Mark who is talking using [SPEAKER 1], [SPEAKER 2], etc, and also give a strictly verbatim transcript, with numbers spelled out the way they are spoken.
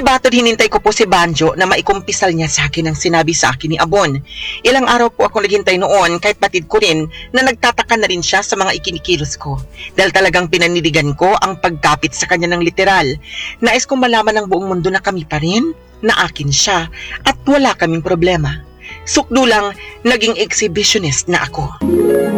[SPEAKER 1] Batod hinintay ko po si Banjo na maikumpisal niya sa akin ang sinabi sa akin ni Abon. Ilang araw po akong naghintay noon kahit batid ko rin na nagtataka na rin siya sa mga ikinikilos ko. Dahil talagang pinaniligan ko ang pagkapit sa kanya ng literal. Nais kong malaman ng buong mundo na kami pa rin, na akin siya at wala kaming problema. Sukdo lang, naging exhibitionist na ako.